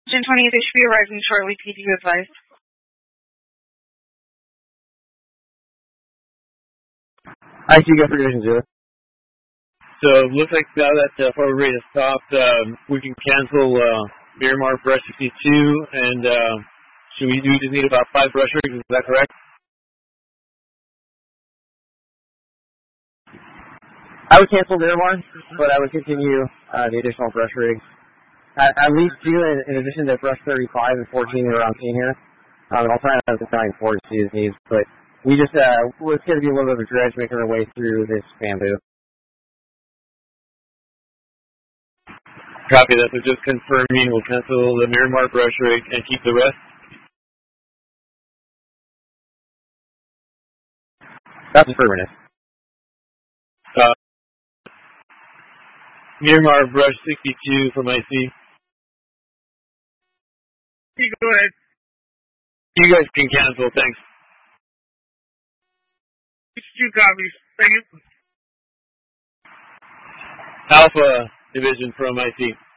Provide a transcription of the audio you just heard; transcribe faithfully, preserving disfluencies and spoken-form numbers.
Gen twenty, they should be arriving shortly, P D advised. I see, go for Division Zero. So it looks like now that the forward rate has stopped, um, we can cancel uh, Miramar Brush sixty-two, and uh, should we, we just need about five brush rigs, is that correct? I would cancel Miramar, but I would continue uh, the additional brush rigs. At, at least two, in, in addition to brush thirty-five and fourteen that are on scene here. Um, and I'll try not to nine four to see his needs, but we just, uh, it's going to be a little bit of a dredge making our way through this bamboo. Copy that, so just confirming we'll cancel the Miramar brush rig and keep the rest. That's affirmative. Uh, Miramar brush sixty-two from I C. Go ahead. You guys can cancel, thanks. Two copies. Thank you. Alpha Division from I C.